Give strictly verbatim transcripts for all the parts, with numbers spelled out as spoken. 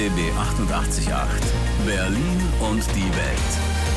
B B achtundachtzig Komma acht. Berlin und die Welt.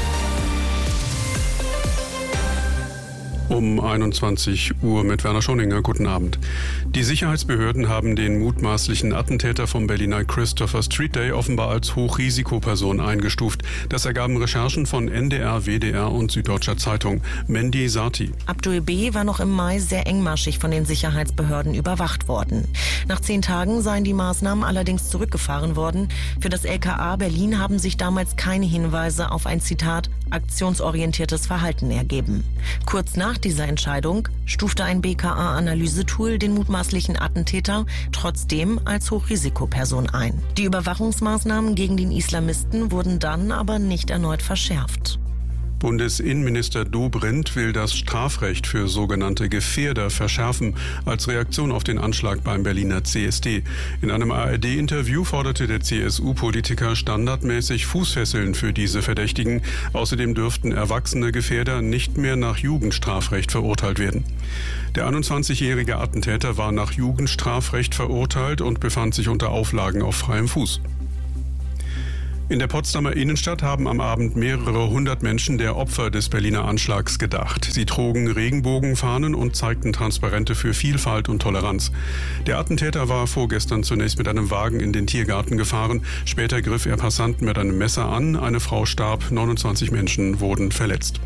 Um einundzwanzig Uhr mit Werner Schoninger. Guten Abend. Die Sicherheitsbehörden haben den mutmaßlichen Attentäter vom Berliner Christopher Street Day offenbar als Hochrisikoperson eingestuft. Das ergaben Recherchen von N D R, W D R und Süddeutscher Zeitung. Mendi Sati. Abdul B. war noch im Mai sehr engmaschig von den Sicherheitsbehörden überwacht worden. Nach zehn Tagen seien die Maßnahmen allerdings zurückgefahren worden. Für das L K A Berlin haben sich damals keine Hinweise auf ein, Zitat, aktionsorientiertes Verhalten ergeben. Kurz nach dieser Entscheidung stufte ein B K A-Analysetool den mutmaßlichen Attentäter trotzdem als Hochrisikoperson ein. Die Überwachungsmaßnahmen gegen den Islamisten wurden dann aber nicht erneut verschärft. Bundesinnenminister Dobrindt will das Strafrecht für sogenannte Gefährder verschärfen, als Reaktion auf den Anschlag beim Berliner C S D. In einem A R D-Interview forderte der C S U-Politiker standardmäßig Fußfesseln für diese Verdächtigen. Außerdem dürften erwachsene Gefährder nicht mehr nach Jugendstrafrecht verurteilt werden. Der einundzwanzigjährige Attentäter war nach Jugendstrafrecht verurteilt und befand sich unter Auflagen auf freiem Fuß. In der Potsdamer Innenstadt haben am Abend mehrere hundert Menschen der Opfer des Berliner Anschlags gedacht. Sie trugen Regenbogenfahnen und zeigten Transparente für Vielfalt und Toleranz. Der Attentäter war vorgestern zunächst mit einem Wagen in den Tiergarten gefahren. Später griff er Passanten mit einem Messer an. Eine Frau starb, neunundzwanzig Menschen wurden verletzt.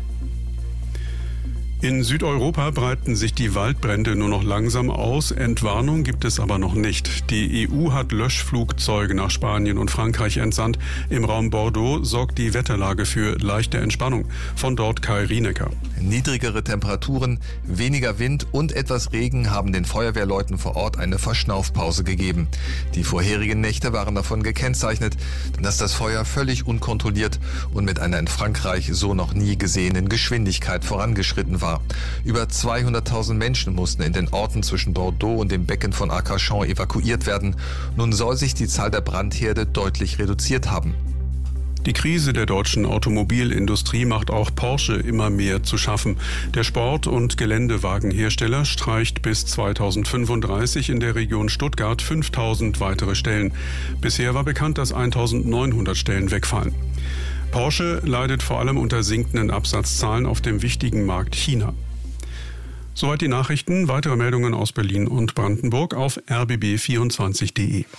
In Südeuropa breiten sich die Waldbrände nur noch langsam aus. Entwarnung gibt es aber noch nicht. Die E U hat Löschflugzeuge nach Spanien und Frankreich entsandt. Im Raum Bordeaux sorgt die Wetterlage für leichte Entspannung. Von dort Kai Rienecker. Niedrigere Temperaturen, weniger Wind und etwas Regen haben den Feuerwehrleuten vor Ort eine Verschnaufpause gegeben. Die vorherigen Nächte waren davon gekennzeichnet, dass das Feuer völlig unkontrolliert und mit einer in Frankreich so noch nie gesehenen Geschwindigkeit vorangeschritten war. Über zweihunderttausend Menschen mussten in den Orten zwischen Bordeaux und dem Becken von Arcachon evakuiert werden. Nun soll sich die Zahl der Brandherde deutlich reduziert haben. Die Krise der deutschen Automobilindustrie macht auch Porsche immer mehr zu schaffen. Der Sport- und Geländewagenhersteller streicht bis zweitausendfünfunddreißig in der Region Stuttgart fünftausend weitere Stellen. Bisher war bekannt, dass eintausendneunhundert Stellen wegfallen. Porsche leidet vor allem unter sinkenden Absatzzahlen auf dem wichtigen Markt China. Soweit die Nachrichten. Weitere Meldungen aus Berlin und Brandenburg auf r b b vierundzwanzig punkt de.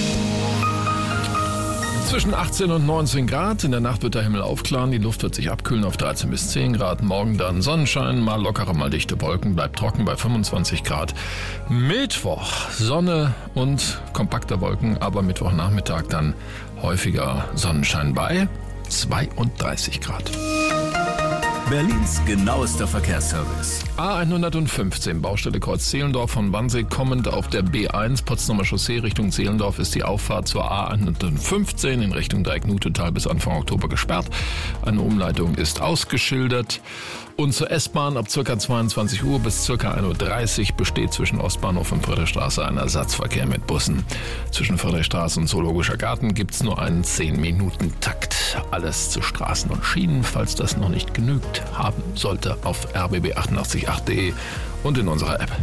Zwischen achtzehn und neunzehn Grad. In der Nacht wird der Himmel aufklaren. Die Luft wird sich abkühlen auf dreizehn bis zehn Grad. Morgen dann Sonnenschein, mal lockere, mal dichte Wolken. Bleibt trocken bei fünfundzwanzig Grad. Mittwoch Sonne und kompakte Wolken. Aber Mittwochnachmittag dann häufiger Sonnenschein bei zweiunddreißig Grad. Berlins genauester Verkehrsservice. A hundertfünfzehn, Baustelle Kreuz Zehlendorf von Wannsee, kommend auf der B eins, Potsdamer Chaussee Richtung Zehlendorf ist die Auffahrt zur A hundertfünfzehn in Richtung Dreiecknutetal bis Anfang Oktober gesperrt. Eine Umleitung ist ausgeschildert. Und zur S-Bahn ab ca. zweiundzwanzig Uhr bis ca. ein Uhr dreißig besteht zwischen Ostbahnhof und Friedrichstraße ein Ersatzverkehr mit Bussen. Zwischen Friedrichstraße und Zoologischer Garten gibt es nur einen zehn Minuten Takt. Alles zu Straßen und Schienen, falls das noch nicht genügt haben sollte, auf r b b achtundachtzig punkt acht punkt de und in unserer App.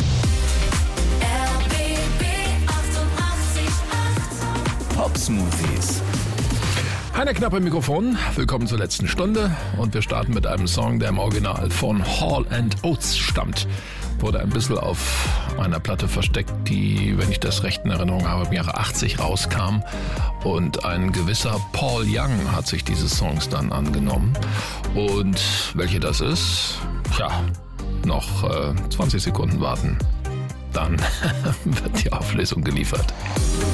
R B B achtundachtzig Komma acht. Pop Smoothies. Heiner Knapp im Mikrofon, willkommen zur letzten Stunde und wir starten mit einem Song, der im Original von Hall and Oates stammt. Wurde ein bisschen auf einer Platte versteckt, die, wenn ich das recht in Erinnerung habe, im Jahre achtzig rauskam. Und ein gewisser Paul Young hat sich dieses Songs dann angenommen. Und welche das ist? Tja, noch äh, zwanzig Sekunden warten. Dann wird die Auflösung geliefert.